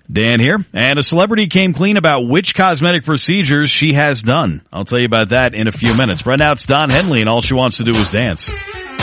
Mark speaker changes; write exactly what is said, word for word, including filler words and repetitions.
Speaker 1: Dan here, and a celebrity came clean about which cosmetic procedures she has done. I'll tell you about that in a few minutes. Right now it's Don Henley, and all she wants to do is dance.